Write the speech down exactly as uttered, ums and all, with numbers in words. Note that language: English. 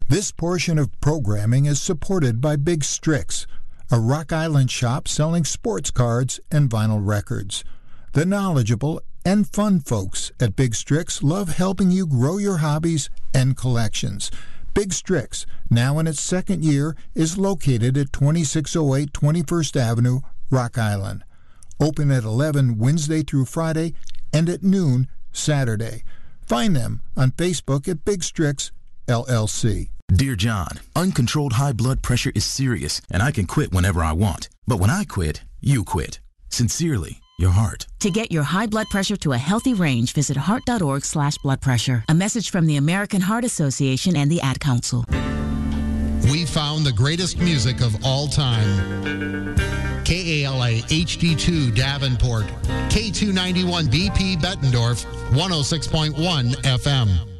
This portion of programming is supported by Big Strix, a Rock Island shop selling sports cards and vinyl records. The knowledgeable and fun folks at Big Strix love helping you grow your hobbies and collections. Big Strix, now in its second year, is located at twenty-six oh eight twenty-first Avenue, Rock Island. Open at eleven Wednesday through Friday and at noon Saturday. Find them on Facebook at Big Strix L L C. Dear John, uncontrolled high blood pressure is serious, and I can quit whenever I want. But when I quit, you quit. Sincerely, your heart. To get your high blood pressure to a healthy range, visit heart.org slash blood pressure. A message from the American Heart Association and the Ad Council. We found the greatest music of all time. K A L A H D two Davenport, K two ninety-one B P Bettendorf, one oh six point one F M.